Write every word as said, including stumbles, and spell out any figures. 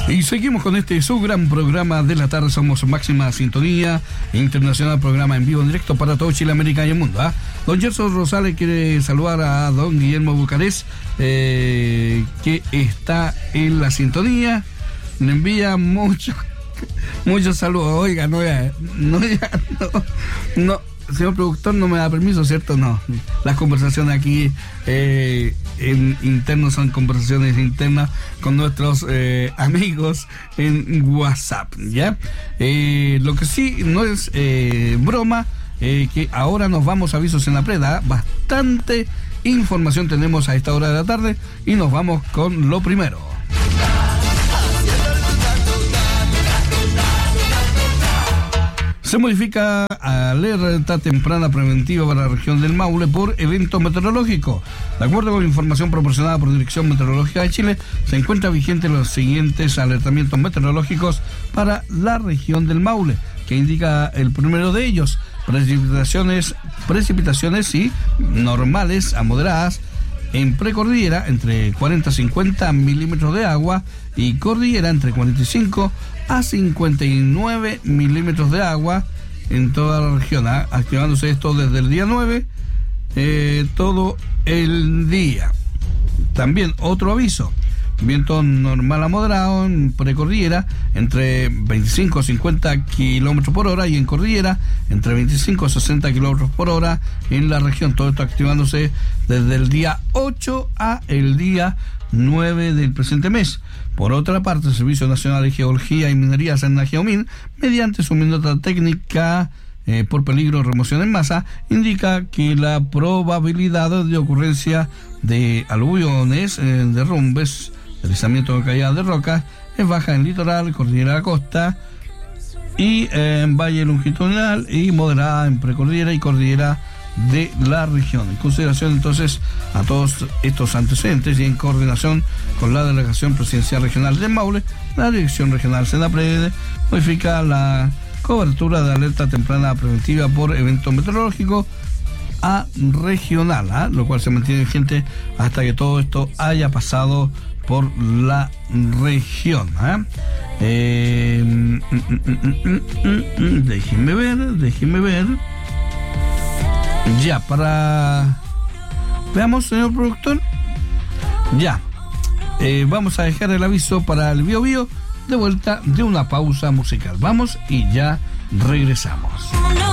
Y seguimos con este su gran programa de la tarde. Somos Máxima Sintonía Internacional, programa en vivo en directo para todo Chile, América y el mundo. ¿eh? Don Gerson Rosales quiere saludar a don Guillermo Bucarés, eh, que está en la sintonía. Le envía muchos muchos saludos. Oiga, no, ya, no, ya, no, no. Señor productor, no me da permiso, ¿cierto? No. Las conversaciones aquí eh, en internos son conversaciones internas con nuestros eh, amigos en WhatsApp, ¿ya? Eh, lo que sí no es eh, broma, eh, que ahora nos vamos a avisos en la preda. Bastante información tenemos a esta hora de la tarde y nos vamos con lo primero. Se modifica alerta temprana preventiva para la región del Maule por evento meteorológico. De acuerdo con la información proporcionada por Dirección Meteorológica de Chile, se encuentran vigentes los siguientes alertamientos meteorológicos para la región del Maule, que indica el primero de ellos: precipitaciones, precipitaciones sí, normales a moderadas en precordillera entre cuarenta a cincuenta milímetros de agua y cordillera entre cuarenta y cinco a cincuenta y nueve milímetros de agua en toda la región, ¿eh? Activándose esto desde el día nueve, eh, todo el día. También otro aviso: viento normal a moderado en precordillera entre veinticinco a cincuenta kilómetros por hora y en cordillera entre veinticinco a sesenta kilómetros por hora en la región. Todo esto activándose desde el día ocho a el día nueve del presente mes. Por otra parte, el Servicio Nacional de Geología y Minería, SENAGEOMIN, mediante su nota técnica eh, por peligro de remoción en masa, indica que la probabilidad de ocurrencia de aluviones, eh, derrumbes, deslizamiento de caídas de rocas es baja en litoral, cordillera de la costa y eh, en valle longitudinal, y moderada en precordillera y cordillera de la región. En consideración entonces a todos estos antecedentes y en coordinación con la Delegación Presidencial Regional del Maule, la Dirección Regional SENAPRED modifica la cobertura de alerta temprana preventiva por evento meteorológico a regional, ¿eh? Lo cual se mantiene vigente hasta que todo esto haya pasado por la región. ¿eh? Eh, mm, mm, mm, mm, mm, déjenme ver, déjenme ver. Ya, para... Veamos, señor productor. Ya. Eh, vamos a dejar el aviso para el Bio Bio de vuelta de una pausa musical. Vamos y ya regresamos.